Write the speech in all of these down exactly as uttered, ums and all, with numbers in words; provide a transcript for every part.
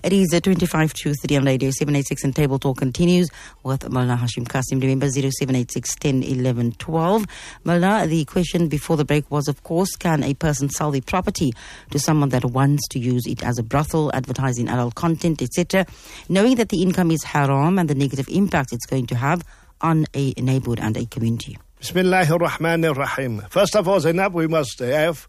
It is uh, twenty-five to three on Radio seven eighty-six, and Table Talk continues with Maulana Hashim Kasim. Remember zero seven eight six, ten, eleven, twelve. Maulana, the question before the break was, of course, can a person sell the property to someone that wants to use it as a brothel, advertising adult content, et cetera, knowing that the income is haram and the negative impact it's going to have on a neighborhood and a community? Bismillahir Rahmanir Rahim. First of all, Zainab, we must have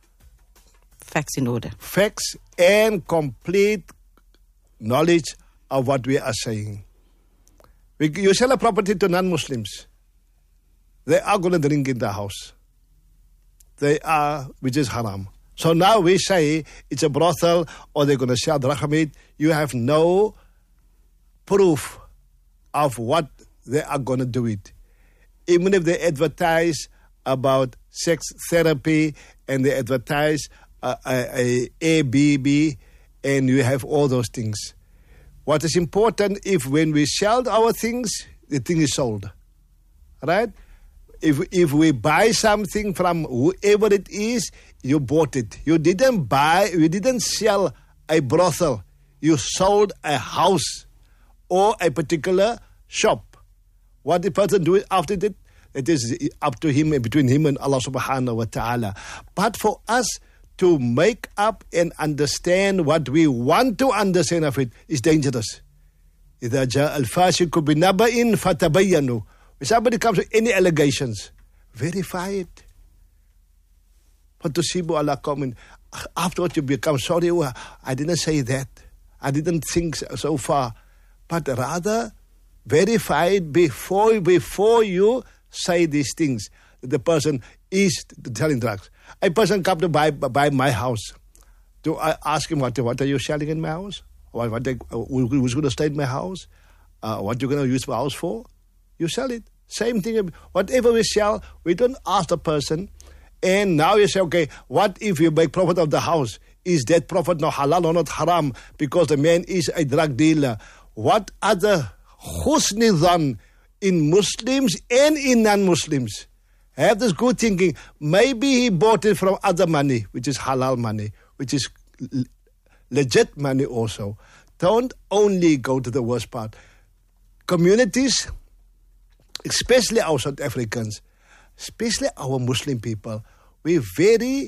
facts in order. Facts and complete knowledge of what we are saying. We, you sell a property to non-Muslims, they are going to drink in the house. They are, which is haram. So now we say it's a brothel or they're going to sell drachamid. You have no proof of what they are going to do it. Even if they advertise about sex therapy and they advertise uh, a, a, a B B and you have all those things. What is important, if when we sell our things, the thing is sold. Right? If if we buy something from whoever it is, you bought it. You didn't buy, you didn't sell a brothel. You sold a house or a particular shop. What the person do after that, it is up to him and between him and Allah subhanahu wa ta'ala. But for us to make up and understand what we want to understand of it is dangerous. إِذَا جَاءَ الْفَاسِقُ بِنَبَإٍ فَتَبَيَّنُوا. When somebody comes with any allegations, verify it. فَتُصِيبُوا عَلَىٰ قَوْمٍ. Afterwards you become sorry, oh, I didn't say that. I didn't think so far. But rather, verify it before, before you say these things. The person is selling drugs. A person come to buy buy my house. Do I ask him, what, what are you selling in my house? What, what they, who's going to stay in my house? Uh, what you're going to use my house for? You sell it. Same thing. Whatever we sell, we don't ask the person. And now you say, okay, what if you make profit of the house? Is that profit now halal or not haram? Because the man is a drug dealer. What other husni dhan in Muslims and in non-Muslims? Have this good thinking. Maybe he bought it from other money, which is halal money, which is legit money also. Don't only go to the worst part. Communities, especially our South Africans, especially our Muslim people, we very,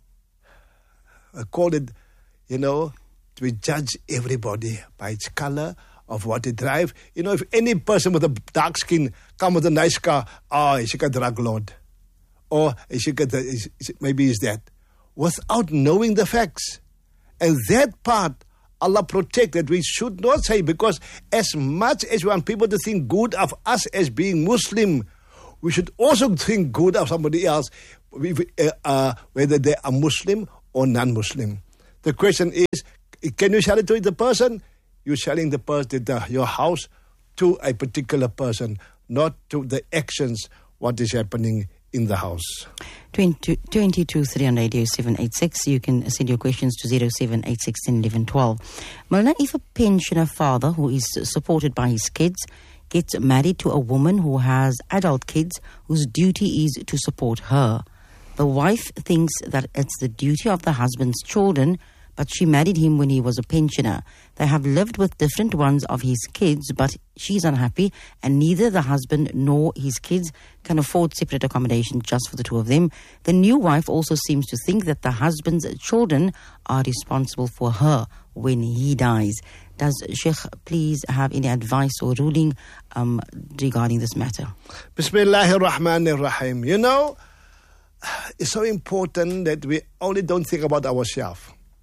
I call it, you know, we judge everybody by its color, of what they drive. You know, if any person with a dark skin come with a nice car, oh, is he a drug lord? Or is he a, is, is, maybe is that. Without knowing the facts. And that part, Allah protect that we should not say, because as much as we want people to think good of us as being Muslim, we should also think good of somebody else, uh, whether they are Muslim or non-Muslim. The question is, can you sell it to the person? You're selling the person, the, your house to a particular person, not to the actions, what is happening in the house. twenty-two three on Radio seven eighty-six. You can send your questions to zero seven eight six, ten, eleven, twelve. Maulana, if a pensioner father who is supported by his kids gets married to a woman who has adult kids whose duty is to support her, the wife thinks that it's the duty of the husband's children, but she married him when he was a pensioner. They have lived with different ones of his kids, but she's unhappy, and neither the husband nor his kids can afford separate accommodation just for the two of them. The new wife also seems to think that the husband's children are responsible for her when he dies. Does Sheikh please have any advice or ruling um, regarding this matter? Bismillahir Rahmanir Rahim. You know, it's so important that we only don't think about ourselves.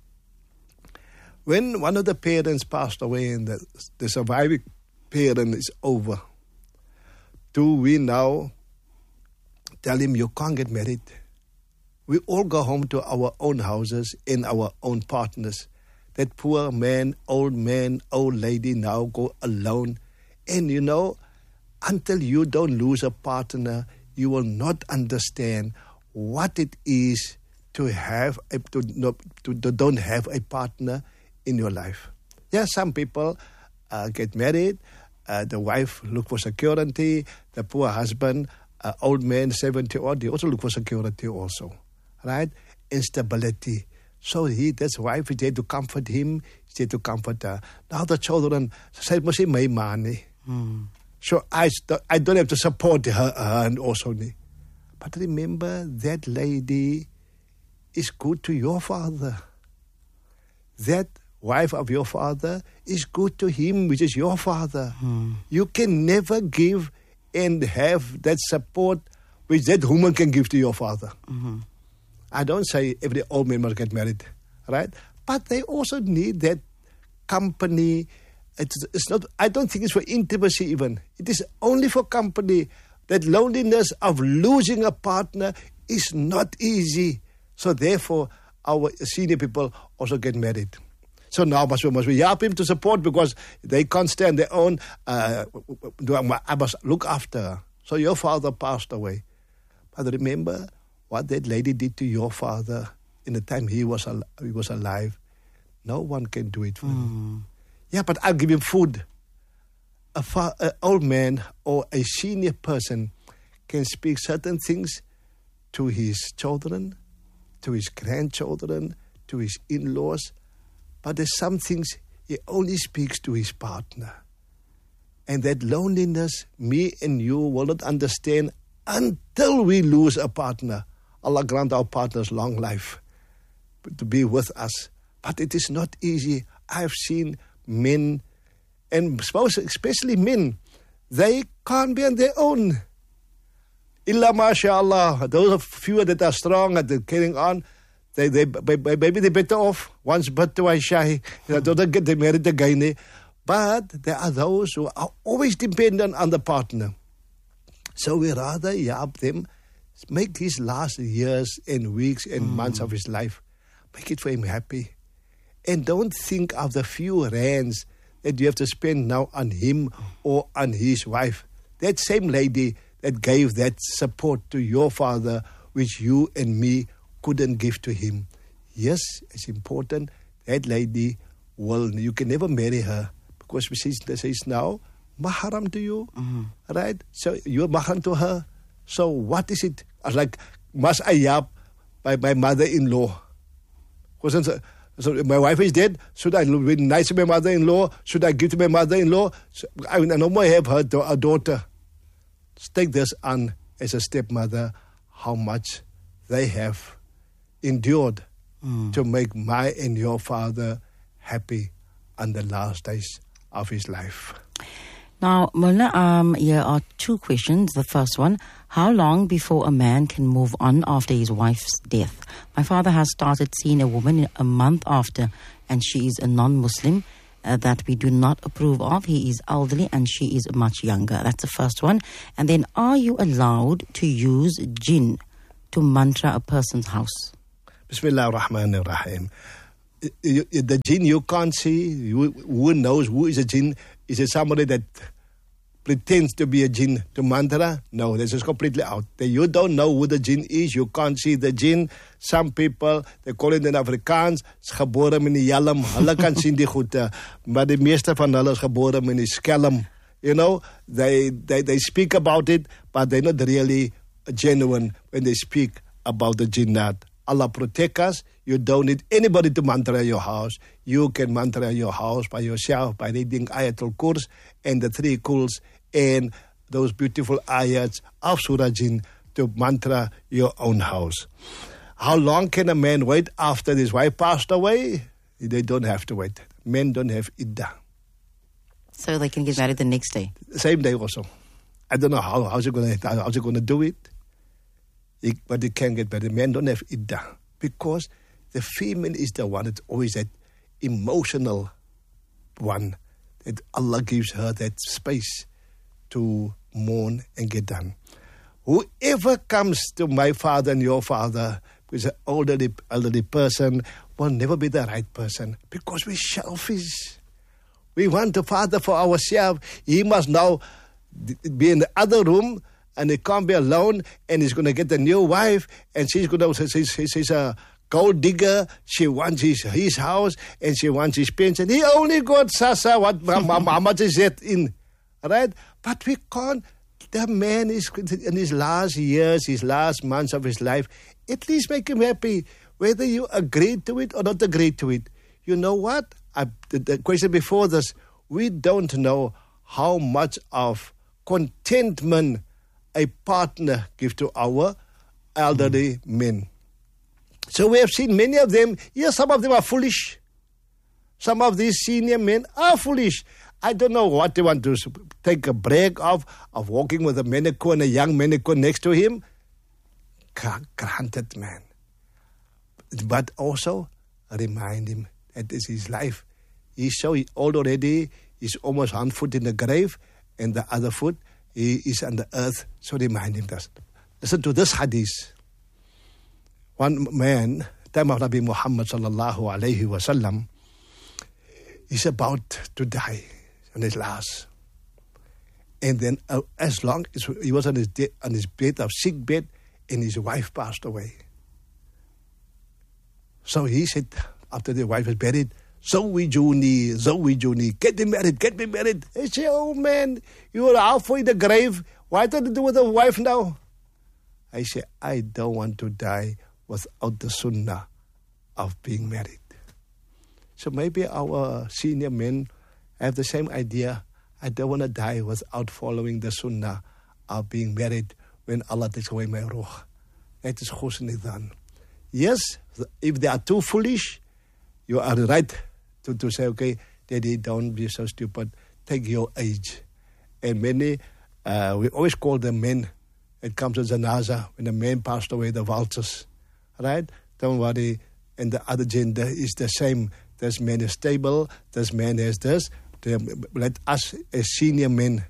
When one of the parents passed away and the, the surviving parent is over, do we now tell him you can't get married? We all go home to our own houses and our own partners. That poor man, old man, old lady now go alone. And you know, until you don't lose a partner, you will not understand what it is to have a, to, not, to, to don't have a partner in your life. Yeah, some people uh, get married, uh, the wife look for security, the poor husband, uh, old man, seventy odd, they also look for security also, right? Instability. So he, that's wife is there to comfort him, he's there to comfort her. Now the children say, must my money. Mm. So I, I don't have to support her, her and also me. But remember, that lady is good to your father. That wife of your father is good to him, which is your father. Mm. You can never give and have that support which that woman can give to your father. Mm-hmm. I don't say every old man must get married, right? But they also need that company. It's, it's not. I don't think it's for intimacy even. It is only for company. That loneliness of losing a partner is not easy. So therefore, our senior people also get married. So now must we, must we help him to support because they can't stand their own. Uh, I must look after her. So your father passed away. But remember what that lady did to your father in the time he was al- he was alive. No one can do it for mm. him. Yeah, but I'll give him food. A fa- an old man or a senior person can speak certain things to his children, to his grandchildren, to his in-laws. But there's some things he only speaks to his partner. And that loneliness, me and you will not understand until we lose a partner. Allah grant our partners long life to be with us. But it is not easy. I've seen men, and especially men, they can't be on their own. Illa mashallah, those are few that are strong and they're carrying on, they, they, maybe they're better off. Once but twice shy. You know, don't get married again. But there are those who are always dependent on the partner. So we rather help them, make his last years and weeks and mm. months of his life, make it for him happy. And don't think of the few rands that you have to spend now on him or on his wife. That same lady that gave that support to your father, which you and me couldn't give to him. Yes, it's important. That lady, well, you can never marry her because she's, she's now mahram to you, mm-hmm. right? So you're mahram to her. So what is it? Like, must I help by my mother-in-law? Because so my wife is dead. Should I be nice to my mother-in-law? Should I give to my mother-in-law? So I no more have her a daughter. Take this on as a stepmother, how much they have endured mm. to make my and your father happy on the last days of his life. Now, Mullah, um, here are two questions. The first one, how long before a man can move on after his wife's death? My father has started seeing a woman a month after, and she is a non-Muslim uh, that we do not approve of. He is elderly and she is much younger. That's the first one. And then, are you allowed to use jinn to mantra a person's house? Bismillah ar-Rahman ar-Rahim. The jinn you can't see. Who knows who is a jinn? Is it somebody that pretends to be a jinn to mantra? No, this is completely out. You don't know who the jinn is. You can't see the jinn. Some people, they call it in Afrikaans, is gebore met die helm. Hulle kan sien die goede. Maar die meeste van hulle is gebore met die skelm. You know, they, they, they speak about it, but they're not really genuine when they speak about the jinnat. Allah protect us. You don't need anybody to mantra your house. You can mantra your house by yourself by reading Ayatul Kurs and the three kuls and those beautiful ayats of Surah Jinn to mantra your own house. How long can a man wait after his wife passed away? They don't have to wait. Men don't have iddah. So they can get married the next day? Same day also. I don't know how how's he going to how's he going to do it. He, but they can get married. Men don't have iddah because the female is the one that's always that emotional one that Allah gives her that space to mourn and get done. Whoever comes to my father and your father with an elderly, elderly person will never be the right person because we're selfish. We want a father for ourselves. He must now be in the other room and he can't be alone and he's going to get a new wife and she's going to, she's, she's a gold digger. She wants his, his house and she wants his pension. He only got Sasa, what how much is that in, right? But we can't. The man is in his last years, his last months of his life. At least make him happy. whether you agree to it or not agree to it. You know what? I, the, the question before this, we don't know how much of contentment a partner gives to our elderly mm. men. So we have seen many of them, yes, some of them are foolish. Some of these senior men are foolish. I don't know what they want to take a break of, of walking with a meniko and a young meniko next to him. Granted, man. But also remind him that this is his life. He's so old already, he's almost one foot in the grave, and the other foot he is on the earth. So remind him that. Listen to this hadith. One man, time of Nabi Muhammad sallallahu alayhi wa sallam, is about to die on his last. And then uh, as long as he was on his, de- on his bed of sick bed, and his wife passed away. So he said, after the wife was buried, Zawijuni, Zawijuni, get me married, get me married. He said, oh man, you are halfway in the grave. Why don't you do with a wife now? I said, I don't want to die without the sunnah of being married. So maybe our senior men have the same idea. I don't want to die without following the sunnah of being married when Allah takes away my ruh. That is khusnidan. Yes, if they are too foolish, you are right to, to say, okay, Daddy, don't be so stupid. Take your age. And many, uh, we always call them men. It comes to janaza, when the man passed away, the vultures. Right? Don't worry. And the other gender is the same. This man is stable. This man has this. Let us, as senior men,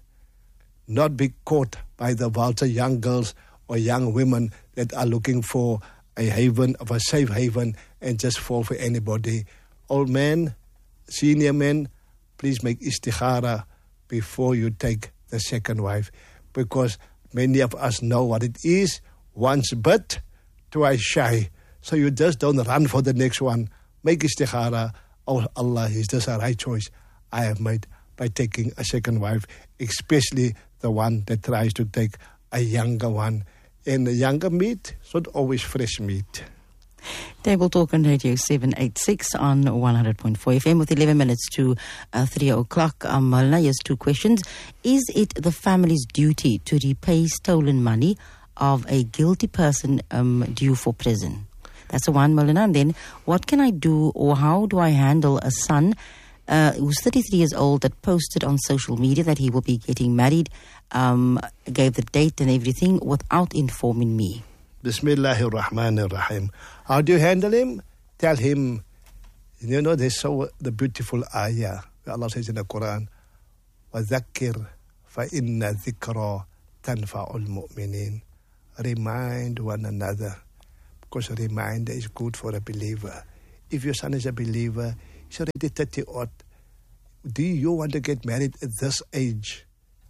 not be caught by the vulture young girls or young women that are looking for a haven, of a safe haven, and just fall for anybody. Old men, senior men, please make istikhara before you take the second wife, because many of us know what it is. Once bit, twice shy. So you just don't run for the next one. Make istikhara. Oh Allah, is this a right choice I have made by taking a second wife, especially the one that tries to take a younger one. And the younger meat should always fresh meat. Table Talk on Radio seven eighty-six on one hundred point four F M with eleven minutes to uh, three o'clock. Um, Malna, here's two questions. Is it the family's duty to repay stolen money of a guilty person um, due for prison? That's the one, Malina. And then, what can I do or how do I handle a son uh, who's thirty-three years old that posted on social media that he will be getting married, um, gave the date and everything without informing me? Bismillahir Rahmanir Rahim. How do you handle him? Tell him, you know, there's so the beautiful ayah where Allah says in the Quran, وَذَكِّرْ فَإِنَّ ذِكْرَ تَنْفَعُ الْمُؤْمِنِينَ. Remind one another, because a reminder is good for a believer. If your son is a believer, he's already thirty odd. Do you want to get married at this age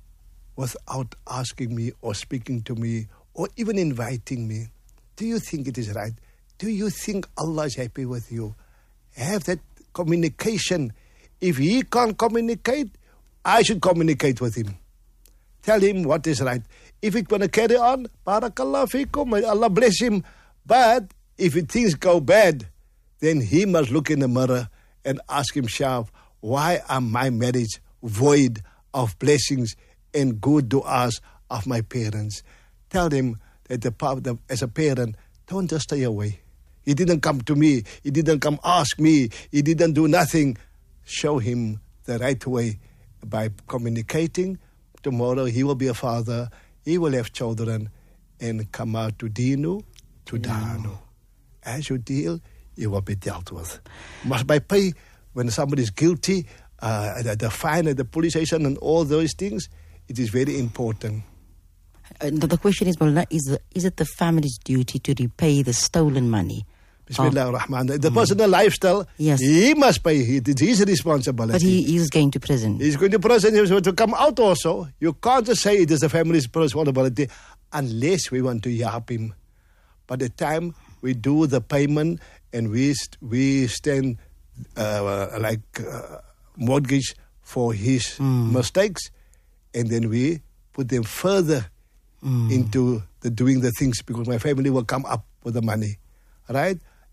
without asking me or speaking to me or even inviting me? Do you think it is right? Do you think Allah is happy with you? Have that communication. If he can't communicate, I should communicate with him. Tell him what is right. If it's going to carry on, barakallah fikum, may Allah bless him. But if things go bad, then he must look in the mirror and ask himself, why are my marriage void of blessings and good du'as of my parents? Tell him that the, as a parent, don't just stay away. He didn't come to me. He didn't come ask me. He didn't do nothing. Show him the right way by communicating. Tomorrow he will be a father. He will have children. And come out to dinu, to danu. As you deal, you will be dealt with. Must by pay when somebody is guilty, uh, the, the fine at the police station and all those things, it is very important. Uh, the, the question is, Mullah, is, the, is it the family's duty to repay the stolen money? Bismillah ar-Rahman. The personal mm. lifestyle, yes. He must pay. It is his responsibility. But he is going to prison. He's going to prison. He's going to come out also. You can't just say it is the family's responsibility unless we want to yap him. By the time we do the payment and we we stand uh, like uh, mortgage for his mm. mistakes, and then we put them further mm. into the doing the things, because my family will come up with the money, right?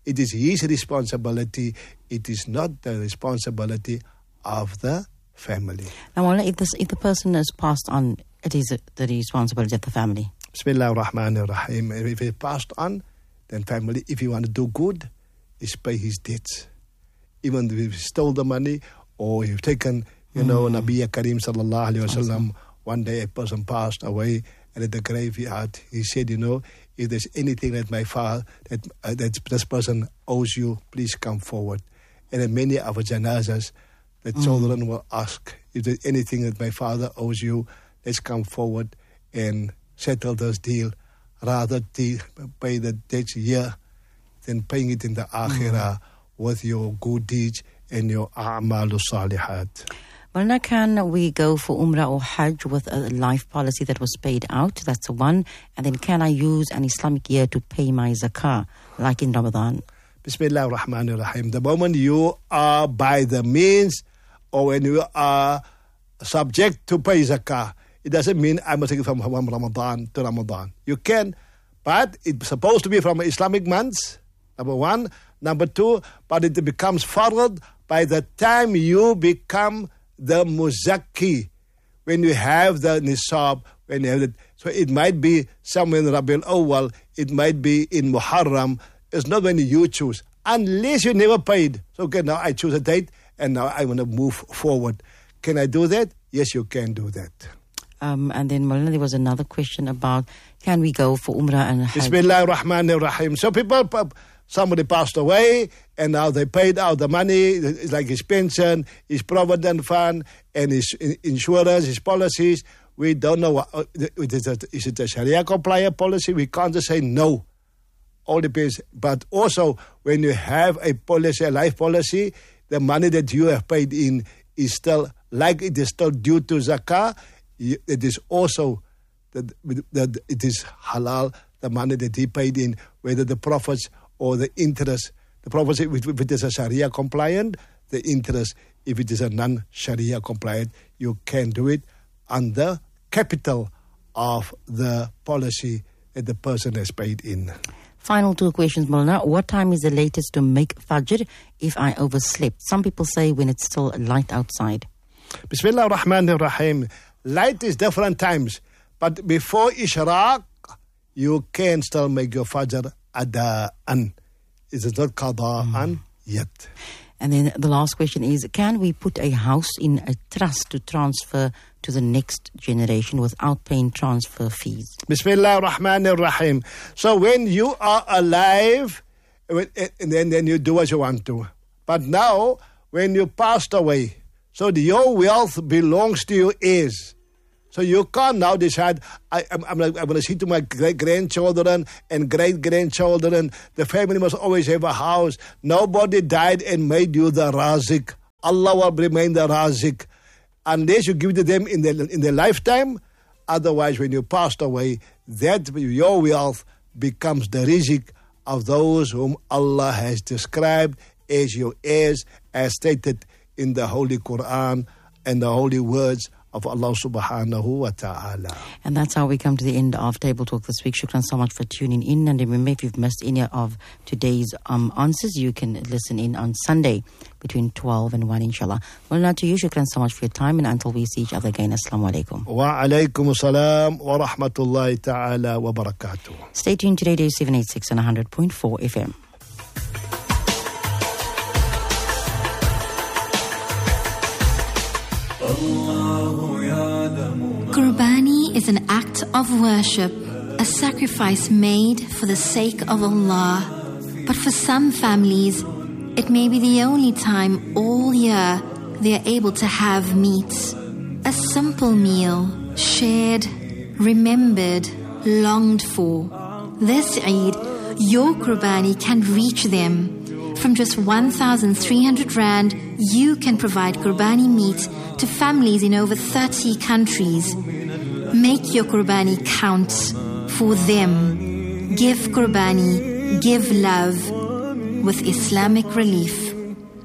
It is his responsibility. It is not the responsibility of the family. Now, if, this, if the person has passed on, it is the responsibility of the family. Bismillah ar-Rahman ar-Rahim. If he passed on, then family, if you want to do good, is pay his debts. Even if you stole the money or you've taken, you mm. know, Nabi Kareem sallallahu alayhi wa sallam, one day a person passed away, and at the graveyard, he said, you know, if there's anything that my father, that, uh, that this person owes you, please come forward. And in many of our janazas, the mm. children will ask, if there's anything that my father owes you, let's come forward and settle this deal. Rather to pay the debts here than paying it in the akhirah mm. with your good deeds and your a'malu salihat. Well, now can we go for Umrah or Hajj with a life policy that was paid out? That's the one. And then can I use an Islamic year to pay my zakah, like in Ramadan? Bismillah ar-Rahman ar-Rahim. The moment you are by the means or when you are subject to pay zakah, it doesn't mean I must take it from Ramadan to Ramadan. You can, but it's supposed to be from Islamic months, number one. Number two, but it becomes farad by the time you become the muzakki, when you have the nisab, when you have it. So it might be somewhere in Rabiul Awwal, it might be in Muharram. It's not when you choose, unless you never paid. So okay, now I choose a date and now I want to move forward. Can I do that? Yes, you can do that. Um, and then, Maulana, there was another question about, can we go for Umrah and Hajj? Bismillah ar-Rahman ar-Rahim. So people, somebody passed away, and now they paid out the money. It's like his pension, his provident fund, and his insurance, his policies. We don't know, what, is it a Sharia compliant policy? We can't just say no. All depends. But also, when you have a policy, a life policy, the money that you have paid in is still, like it is still due to zakah. It is also that, that it is halal, the money that he paid in, whether the profits or the interest. The profits, if it is a Sharia compliant, the interest, if it is a non-Sharia compliant, you can do it on the capital of the policy that the person has paid in. Final two questions, Maulana. What time is the latest to make Fajr if I overslept? Some people say when it's still light outside. Bismillah ar-Rahman ar-Rahim. Light is different times, but before Ishraq, you can still make your Fajr ada'an. It is not qada'an mm. yet. And then the last question is, can we put a house in a trust to transfer to the next generation without paying transfer fees? Bismillah ar-Rahman ar-Rahim. So when you are alive, and then, then you do what you want to. But now, when you passed away, so the, your wealth belongs to your heirs. So you can't now decide, I, I'm, I'm, like, I'm going to see to my great-grandchildren and great-grandchildren, the family must always have a house. Nobody died and made you the razik. Allah will remain the razik. Unless you give it to them in their, in their lifetime, otherwise when you passed away, that your wealth becomes the rizq of those whom Allah has described as your heirs, as stated in the Holy Quran and the holy words of Allah subhanahu wa ta'ala. And that's how we come to the end of Table Talk this week. Shukran so much for tuning in. And remember, if you've missed any of today's um, answers, you can listen in on Sunday between twelve and one, inshallah. Well, now to you, shukran so much for your time. And until we see each other again, assalamu alaikum. Wa alaikum assalam wa rahmatullahi ta'ala wa barakatuh. Stay tuned to Radio seven eighty-six and one hundred point four F M. Qurbani is an act of worship, a sacrifice made for the sake of Allah. But for some families, it may be the only time all year they are able to have meat. A simple meal, shared, remembered, longed for. This Eid, your Qurbani can reach them. From just one thousand three hundred rand, you can provide Qurbani meat to families in over thirty countries. Make your Qurbani count for them. Give Qurbani, give love with Islamic relief.